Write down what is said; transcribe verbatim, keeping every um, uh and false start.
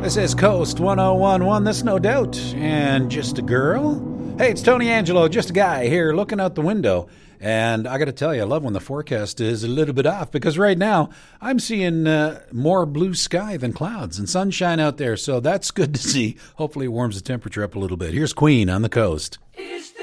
This is Coast one oh one point one, that's no doubt. And just a girl? Hey, it's Tony Angelo, just a guy here looking out the window. And I got to tell you, I love when the forecast is a little bit off, because right now I'm seeing uh, more blue sky than clouds and sunshine out there. So that's good to see. Hopefully it warms the temperature up a little bit. Here's Queen on the Coast. It's